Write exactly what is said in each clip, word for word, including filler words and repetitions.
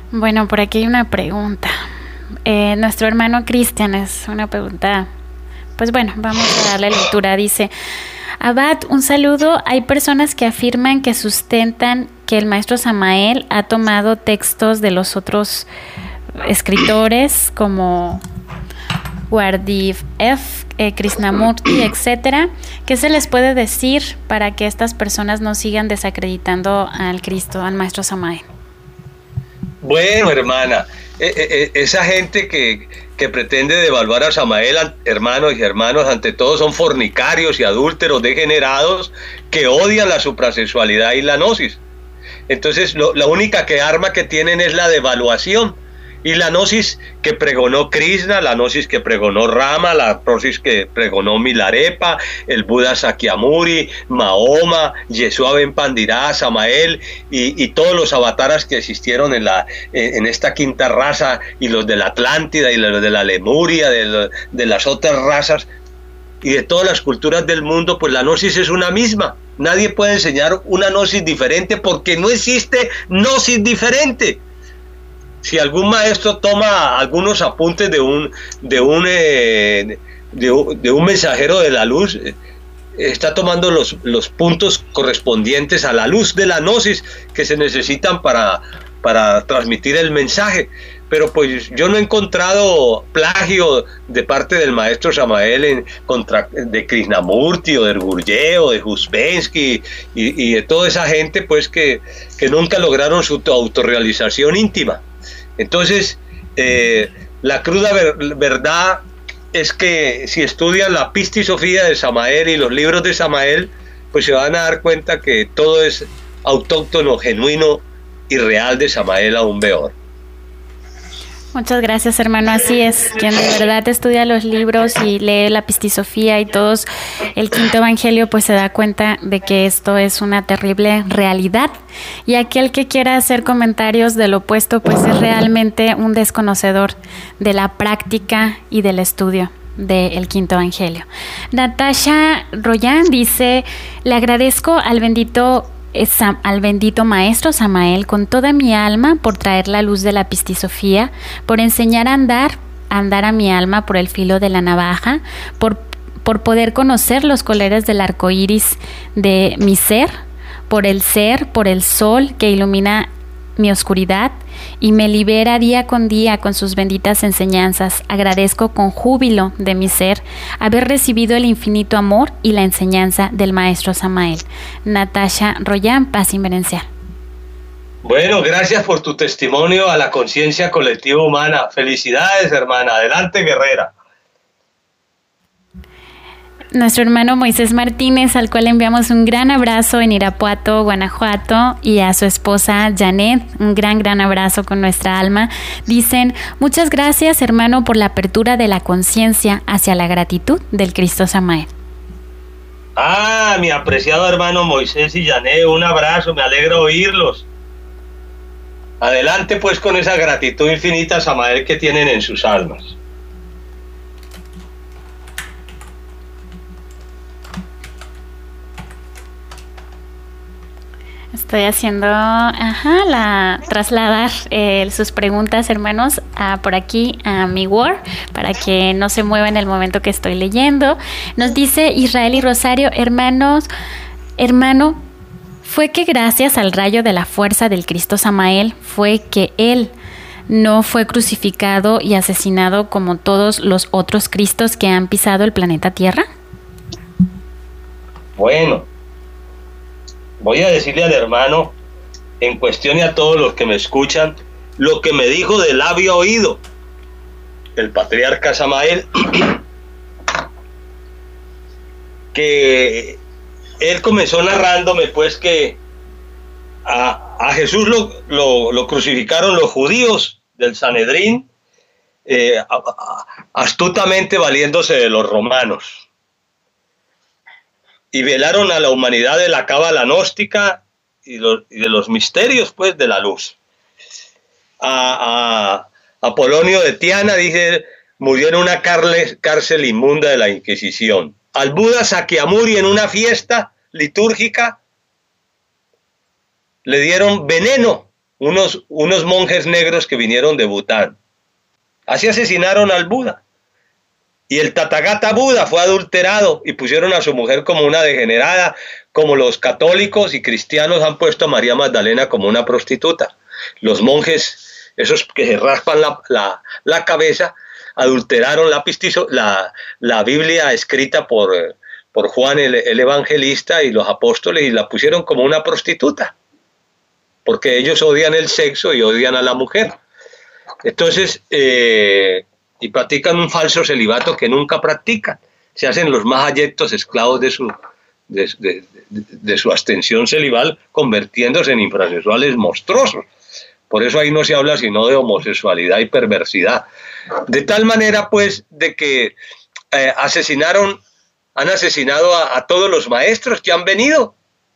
Bueno, por aquí hay una pregunta. Eh, nuestro hermano Cristian es una pregunta. Pues bueno, vamos a darle lectura. Dice: Abad, un saludo. Hay personas que afirman que sustentan que el maestro Samael ha tomado textos de los otros escritores como Gurdjieff, eh, Krishnamurti, etcétera. ¿Qué se les puede decir para que estas personas no sigan desacreditando al Cristo, al maestro Samael? Bueno, hermana, eh, eh, esa gente que, que pretende devaluar a Samael, hermanos y hermanos, ante todo son fornicarios y adúlteros degenerados que odian la suprasexualidad y la gnosis. Entonces, lo, la única que arma que tienen es la devaluación. Y la gnosis que pregonó Krishna, la gnosis que pregonó Rama, la gnosis que pregonó Milarepa, el Buda Sakyamuni, Mahoma, Yeshua Ben Pandira, Samael y, y todos los avataras que existieron en, la, en esta quinta raza, y los de la Atlántida y los de la Lemuria, de, lo, de las otras razas y de todas las culturas del mundo, pues la gnosis es una misma. Nadie puede enseñar una gnosis diferente porque no existe gnosis diferente. Si algún maestro toma algunos apuntes de un de un eh, de, un, de un mensajero de la luz, eh, está tomando los, los puntos correspondientes a la luz de la gnosis que se necesitan para, para transmitir el mensaje. Pero pues yo no he encontrado plagio de parte del maestro Samael en contra de Krishnamurti o de Gurdjieff o de Uspensky y, y de toda esa gente pues que, que nunca lograron su autorrealización íntima. Entonces, eh, la cruda ver, verdad es que si estudian la Pistisofía de Samael y los libros de Samael, pues se van a dar cuenta que todo es autóctono, genuino y real de Samael aún peor. Muchas gracias, hermano. Así es, quien de verdad estudia los libros y lee la Pistisofía y todos el quinto evangelio, pues se da cuenta de que esto es una terrible realidad. Y aquel que quiera hacer comentarios del opuesto, pues es realmente un desconocedor de la práctica y del estudio del quinto evangelio. Natasha Royan dice: le agradezco al bendito al bendito maestro Samael con toda mi alma por traer la luz de la Pistisofía, por enseñar a andar, a andar a mi alma por el filo de la navaja, por, por poder conocer los colores del arco iris de mi ser, por el ser, por el sol que ilumina mi oscuridad y me libera día con día con sus benditas enseñanzas. Agradezco con júbilo de mi ser haber recibido el infinito amor y la enseñanza del maestro Samael. Natasha Royan, paz inverencial. Bueno, gracias por tu testimonio a la conciencia colectiva humana. Felicidades, hermana. Adelante, guerrera. Nuestro hermano Moisés Martínez, al cual enviamos un gran abrazo en Irapuato, Guanajuato, y a su esposa Janet, un gran, gran abrazo con nuestra alma. Dicen: muchas gracias, hermano, por la apertura de la conciencia hacia la gratitud del Cristo Samael. Ah, mi apreciado hermano Moisés y Janet, un abrazo, me alegra oírlos. Adelante pues con esa gratitud infinita a Samael que tienen en sus almas. Estoy haciendo, ajá, la trasladar eh, sus preguntas, hermanos, a, por aquí a mi Word, para que no se mueva en el momento que estoy leyendo. Nos dice Israel y Rosario: hermanos, hermano, fue que gracias al rayo de la fuerza del Cristo Samael fue que él no fue crucificado y asesinado como todos los otros Cristos que han pisado el planeta Tierra. Bueno, voy a decirle al hermano, en cuestión y a todos los que me escuchan, lo que me dijo de labio a oído el patriarca Samael, que él comenzó narrándome pues que a, a Jesús lo, lo, lo crucificaron los judíos del Sanedrín, eh, a, a, astutamente valiéndose de los romanos. Y velaron a la humanidad de la cábala gnóstica y, los, y de los misterios pues de la luz. A, a, a Polonio de Tiana, dije, murió en una cárcel, cárcel inmunda de la Inquisición. Al Buda Sakyamuni, en una fiesta litúrgica, le dieron veneno unos, unos monjes negros que vinieron de Bután. Así asesinaron al Buda. Y el Tathagata Buda fue adulterado y pusieron a su mujer como una degenerada, como los católicos y cristianos han puesto a María Magdalena como una prostituta. Los monjes, esos que se raspan la, la, la cabeza, adulteraron la, pistizo, la, la Biblia escrita por, por Juan el, el Evangelista y los apóstoles y la pusieron como una prostituta, porque ellos odian el sexo y odian a la mujer. Entonces, eh, y practican un falso celibato que nunca practican. Se hacen los más ayectos esclavos de su, de, de, de, de su abstención celibal, convirtiéndose en infrasexuales monstruosos. Por eso ahí no se habla sino de homosexualidad y perversidad. De tal manera, pues, de que eh, asesinaron, han asesinado a, a todos los maestros que han venido.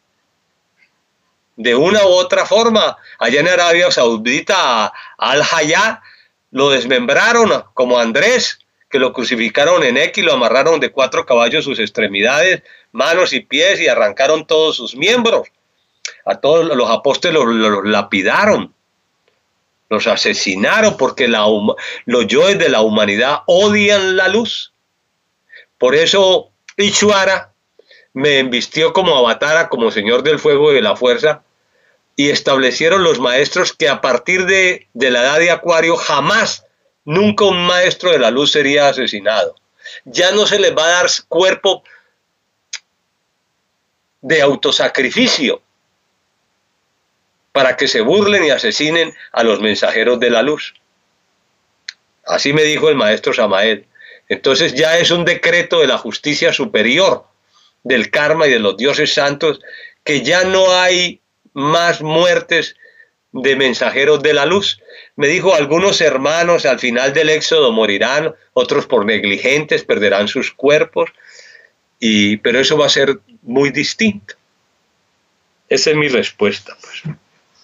De una u otra forma, allá en Arabia Saudita, a, a Al-Hayá, lo desmembraron, como Andrés, que lo crucificaron en X, lo amarraron de cuatro caballos sus extremidades, manos y pies, y arrancaron todos sus miembros. A todos los apóstoles los, los lapidaron, los asesinaron, porque la, los yoes de la humanidad odian la luz. Por eso Ishvara me embistió como avatara, como señor del fuego y de la fuerza, y establecieron los maestros que a partir de, de la edad de Acuario jamás, nunca un maestro de la luz sería asesinado. Ya no se les va a dar cuerpo de autosacrificio para que se burlen y asesinen a los mensajeros de la luz. Así me dijo el maestro Samael. Entonces ya es un decreto de la justicia superior, del karma y de los dioses santos, que ya no hay más muertes de mensajeros de la luz. Me dijo, algunos hermanos al final del éxodo morirán, otros por negligentes perderán sus cuerpos, y, pero eso va a ser muy distinto. Esa es mi respuesta, pues.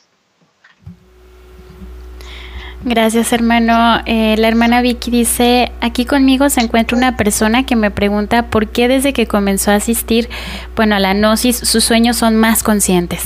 Gracias, hermano. Eh, la hermana Vicky dice, aquí conmigo se encuentra una persona que me pregunta por qué desde que comenzó a asistir, bueno, a la gnosis, sus sueños son más conscientes.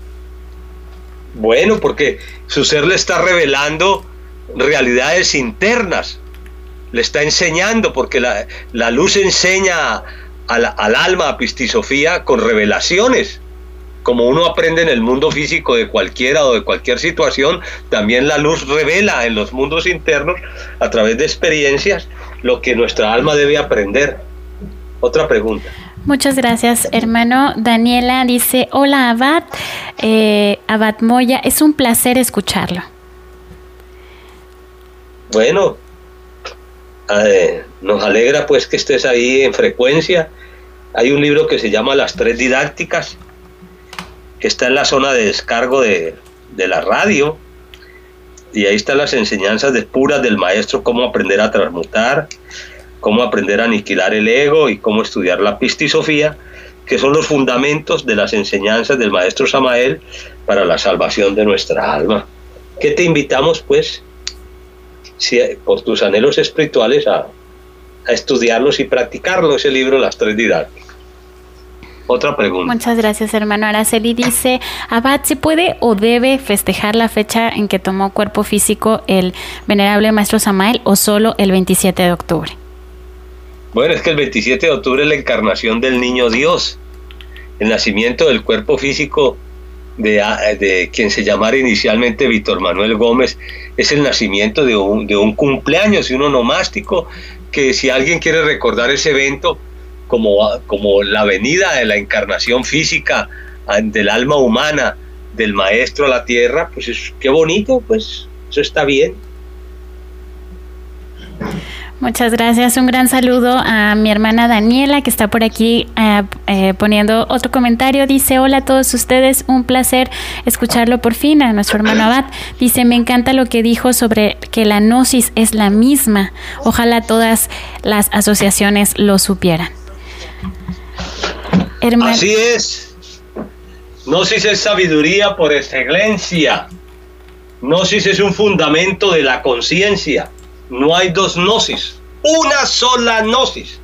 Bueno, porque su ser le está revelando realidades internas, le está enseñando, porque la, la luz enseña a la, al alma, a Pistisofía, con revelaciones. Como uno aprende en el mundo físico de cualquiera o de cualquier situación, también la luz revela en los mundos internos, a través de experiencias, lo que nuestra alma debe aprender. Otra pregunta. Muchas gracias, hermano. Daniela dice, hola Abad, eh, Abad Moya, es un placer escucharlo. Bueno, eh, nos alegra pues que estés ahí en frecuencia. Hay un libro que se llama Las Tres Didácticas, que está en la zona de descargo de, de la radio, y ahí están las enseñanzas de puras del maestro, cómo aprender a transmutar, cómo aprender a aniquilar el ego y cómo estudiar la Pistisofía, que son los fundamentos de las enseñanzas del maestro Samael para la salvación de nuestra alma. ¿Qué te invitamos, pues, si, por tus anhelos espirituales, a, a estudiarlos y practicarlos, ese libro, Las Tres Didácticas? Otra pregunta. Muchas gracias, hermano. Araceli dice, Abad, ¿se puede o debe festejar la fecha en que tomó cuerpo físico el venerable maestro Samael o solo el veintisiete de octubre? Bueno, es que el veintisiete de octubre es la encarnación del niño Dios, el nacimiento del cuerpo físico de, de quien se llamara inicialmente Víctor Manuel Gómez, es el nacimiento de un, de un cumpleaños, de un onomástico, que si alguien quiere recordar ese evento como, como la venida de la encarnación física del alma humana del maestro a la tierra, pues es, qué bonito, pues eso está bien. Muchas gracias, un gran saludo a mi hermana Daniela, que está por aquí eh, eh, poniendo otro comentario. Dice, hola a todos ustedes, un placer escucharlo por fin. A nuestro hermano Abad dice, me encanta lo que dijo sobre que la gnosis es la misma. Ojalá todas las asociaciones lo supieran. Herman... Así es. Gnosis es sabiduría por excelencia. Gnosis es un fundamento de la conciencia. No hay dos gnosis, una sola gnosis.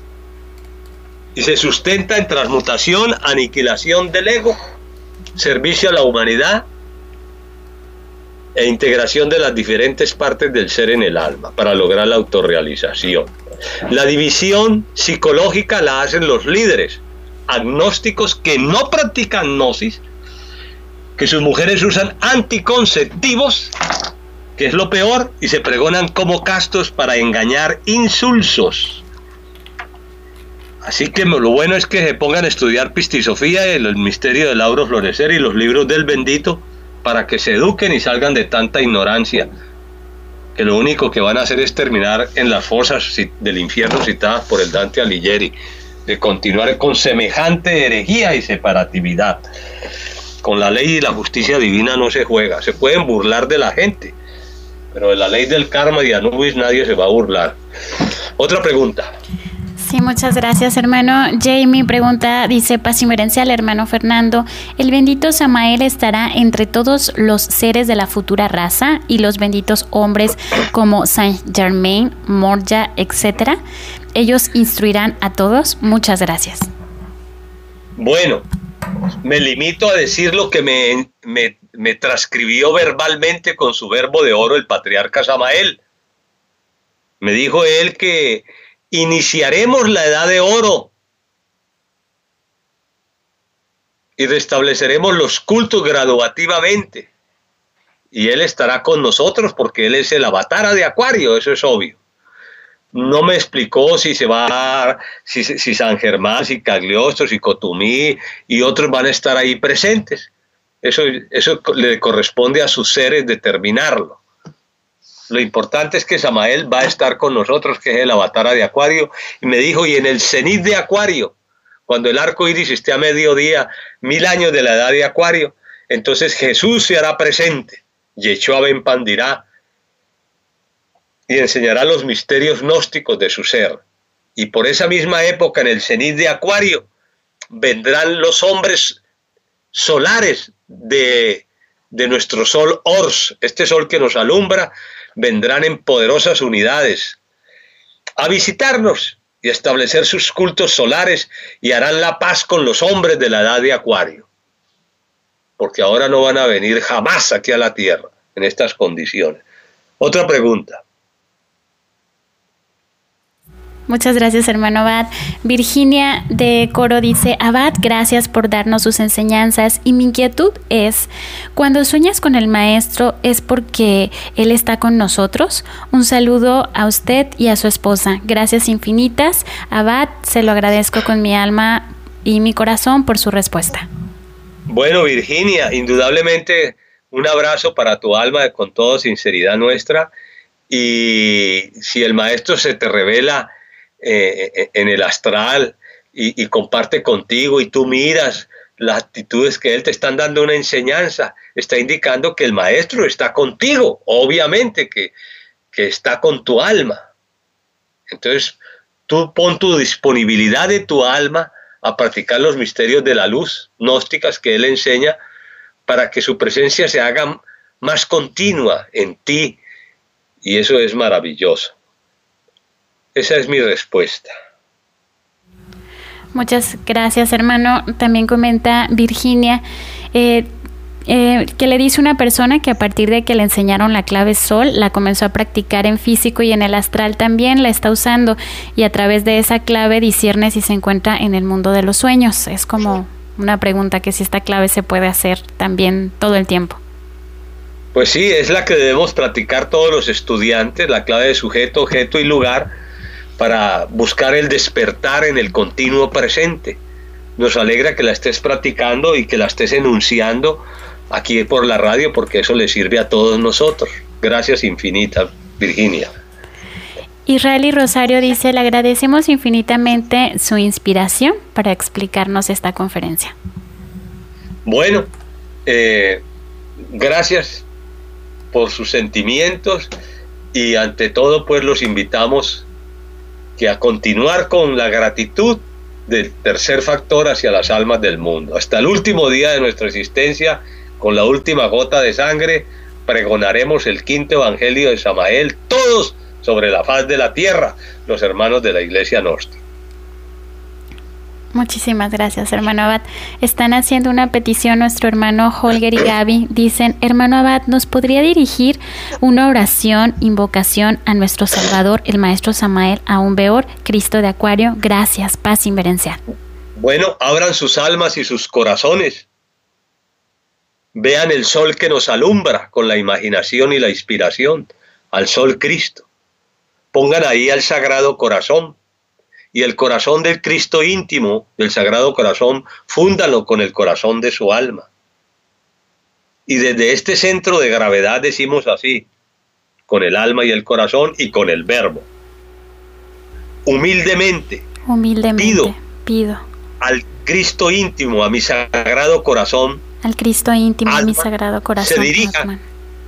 Y se sustenta en transmutación, aniquilación del ego, servicio a la humanidad e integración de las diferentes partes del ser en el alma para lograr la autorrealización. La división psicológica la hacen los líderes agnósticos que no practican gnosis, que sus mujeres usan anticonceptivos, que es lo peor, y se pregonan como castos para engañar insulsos. Así que lo bueno es que se pongan a estudiar pistisofía, el, el misterio del lauro florecer y los libros del bendito, para que se eduquen y salgan de tanta ignorancia, que lo único que van a hacer es terminar en las fosas del infierno citadas por el Dante Alighieri, de continuar con semejante herejía y separatividad. Con la ley y la justicia divina no se juega. Se pueden burlar de la gente, pero de la ley del karma y Anubis nadie se va a burlar. Otra pregunta. Sí, muchas gracias, hermano. Jamie pregunta, dice, paz y merencia al hermano Fernando, ¿el bendito Samael estará entre todos los seres de la futura raza y los benditos hombres como Saint Germain, Morya, etcétera? ¿Ellos instruirán a todos? Muchas gracias. Bueno, me limito a decir lo que me, me, me transcribió verbalmente con su verbo de oro el patriarca Samael. Me dijo él que iniciaremos la edad de oro y restableceremos los cultos graduativamente, y él estará con nosotros porque él es el avatara de Acuario, eso es obvio. No me explicó si se va a, si, si San Germán, si Cagliostro, si Cotumí y otros van a estar ahí presentes. Eso, eso le corresponde a sus seres determinarlo. Lo importante es que Samael va a estar con nosotros, que es el avatara de Acuario, y me dijo, y en el cenit de Acuario, cuando el arco iris esté a mediodía, mil años de la edad de Acuario, entonces Jesús se hará presente, Yeshua ben Pandirá, y enseñará los misterios gnósticos de su ser. Y por esa misma época, en el cenit de Acuario, vendrán los hombres solares de, de nuestro sol Ors, este sol que nos alumbra, vendrán en poderosas unidades a visitarnos y establecer sus cultos solares y harán la paz con los hombres de la edad de Acuario, porque ahora no van a venir jamás aquí a la tierra en estas condiciones. Otra pregunta. Muchas gracias, hermano Abad. Virginia de Coro dice, Abad, gracias por darnos sus enseñanzas, y mi inquietud es, cuando sueñas con el maestro, ¿es porque él está con nosotros? Un saludo a usted y a su esposa. Gracias infinitas. Abad, se lo agradezco con mi alma y mi corazón por su respuesta. Bueno, Virginia, indudablemente un abrazo para tu alma con toda sinceridad nuestra, y si el maestro se te revela Eh, en el astral y, y comparte contigo y tú miras las actitudes que él te están dando una enseñanza, está indicando que el maestro está contigo, obviamente que, que está con tu alma. Entonces tú pon tu disponibilidad de tu alma a practicar los misterios de la luz gnósticas que él enseña, para que su presencia se haga más continua en ti, y eso es maravilloso. Esa es mi respuesta. Muchas gracias, hermano. También comenta Virginia eh, eh, que le dice una persona que a partir de que le enseñaron la clave sol, la comenzó a practicar en físico y en el astral también la está usando, y a través de esa clave discierne si se encuentra en el mundo de los sueños. Es como una pregunta que si esta clave se puede hacer también todo el tiempo. Pues sí, es la que debemos practicar todos los estudiantes, la clave de sujeto, objeto y lugar, para buscar el despertar en el continuo presente. Nos alegra que la estés practicando y que la estés enunciando aquí por la radio, porque eso le sirve a todos nosotros. Gracias infinitas, Virginia. Israel y Rosario dice, le agradecemos infinitamente su inspiración para explicarnos esta conferencia. Bueno, eh, gracias por sus sentimientos, y ante todo pues los invitamos que a continuar con la gratitud del tercer factor hacia las almas del mundo. Hasta el último día de nuestra existencia, con la última gota de sangre, pregonaremos el quinto evangelio de Samael, todos sobre la faz de la tierra, los hermanos de la Iglesia Gnóstica. Muchísimas gracias, hermano Abad. Están haciendo una petición nuestro hermano Holger y Gaby. Dicen, hermano Abad, ¿nos podría dirigir una oración, invocación a nuestro Salvador, el Maestro Samael Aún Weor, Cristo de Acuario? Gracias, paz inverencial. Bueno, abran sus almas y sus corazones. Vean el sol que nos alumbra con la imaginación y la inspiración, al sol Cristo. Pongan ahí al Sagrado Corazón. Y el corazón del Cristo íntimo, del Sagrado Corazón, fúndalo con el corazón de su alma. Y desde este centro de gravedad decimos así, con el alma y el corazón y con el verbo. Humildemente, Humildemente pido, pido al Cristo íntimo, a mi Sagrado Corazón, al Cristo íntimo, alma, a mi Sagrado Corazón, se dirija Atman.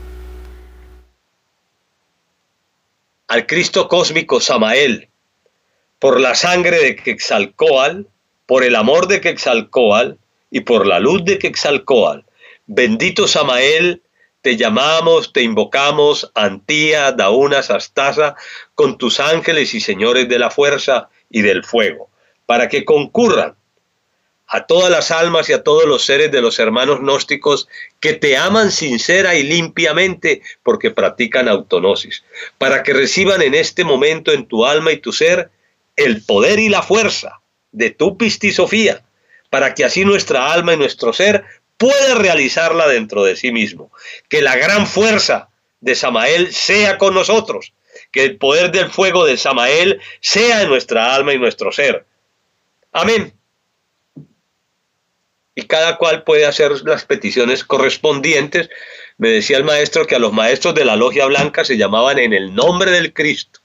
al Cristo cósmico Samael, por la sangre de Quetzalcóatl, por el amor de Quetzalcóatl y por la luz de Quetzalcóatl. Bendito Samael, te llamamos, te invocamos, Antía, Dauna, Sastasa, con tus ángeles y señores de la fuerza y del fuego, para que concurran a todas las almas y a todos los seres de los hermanos gnósticos que te aman sincera y limpiamente porque practican autonosis, para que reciban en este momento en tu alma y tu ser el poder y la fuerza de tu pistisofía, para que así nuestra alma y nuestro ser pueda realizarla dentro de sí mismo. Que la gran fuerza de Samael sea con nosotros, que el poder del fuego de Samael sea en nuestra alma y nuestro ser. Amén. Y cada cual puede hacer las peticiones correspondientes. Me decía el maestro que a los maestros de la Logia Blanca se llamaban en el nombre del Cristo.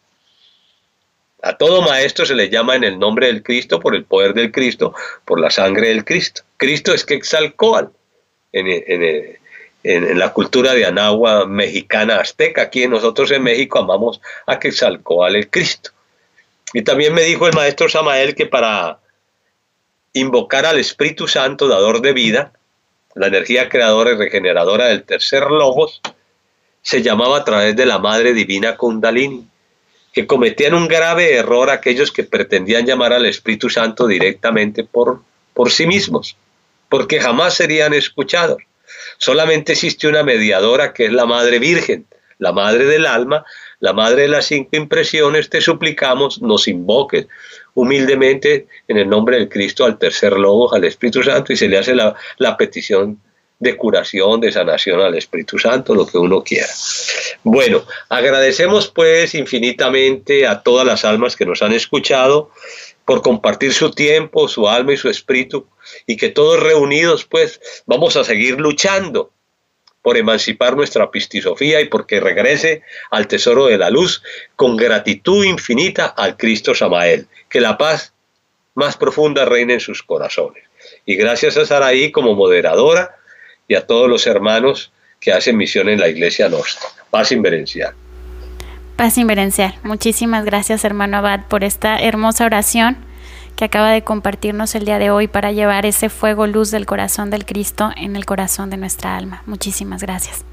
A todo maestro se le llama en el nombre del Cristo, por el poder del Cristo, por la sangre del Cristo. Cristo es Quetzalcóatl en, en, en, en la cultura de Anáhuac mexicana azteca. Aquí nosotros en México amamos a Quetzalcóatl el Cristo. Y también me dijo el maestro Samael que para invocar al Espíritu Santo, dador de vida, la energía creadora y regeneradora del tercer logos, se llamaba a través de la Madre Divina Kundalini, que cometían un grave error aquellos que pretendían llamar al Espíritu Santo directamente por, por sí mismos, porque jamás serían escuchados. Solamente existe una mediadora que es la Madre Virgen, la Madre del Alma, la Madre de las cinco impresiones. Te suplicamos, nos invoques humildemente en el nombre del Cristo al tercer logos, al Espíritu Santo, y se le hace la, la petición de curación, de sanación al Espíritu Santo, lo que uno quiera. Bueno, agradecemos pues infinitamente a todas las almas que nos han escuchado por compartir su tiempo, su alma y su espíritu, y que todos reunidos pues vamos a seguir luchando por emancipar nuestra pistisofía y porque regrese al tesoro de la luz con gratitud infinita al Cristo Samael. Que la paz más profunda reine en sus corazones. Y gracias a Saraí como moderadora y a todos los hermanos que hacen misión en la Iglesia Gnóstica. Paz inverencial. Paz inverencial. Muchísimas gracias, hermano Abad, por esta hermosa oración que acaba de compartirnos el día de hoy para llevar ese fuego luz del corazón del Cristo en el corazón de nuestra alma. Muchísimas gracias.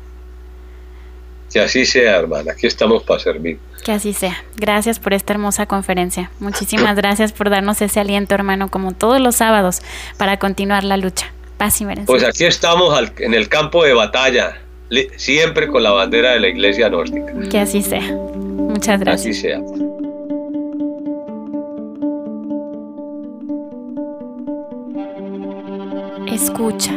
Que así sea, hermana. Aquí estamos para servir. Que así sea. Gracias por esta hermosa conferencia. Muchísimas gracias por darnos ese aliento, hermano, como todos los sábados, para continuar la lucha. Paz inverencial. Pues aquí estamos al, en el campo de batalla, siempre con la bandera de la Iglesia Gnóstica. Que así sea. Muchas gracias. Así sea. Escucha,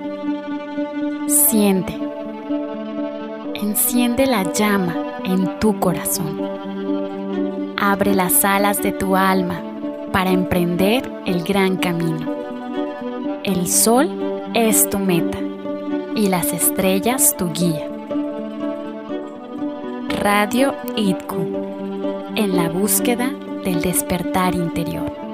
siente, enciende la llama en tu corazón. Abre las alas de tu alma para emprender el gran camino. El sol es tu meta y las estrellas tu guía. Radio I D C U, en la búsqueda del despertar interior.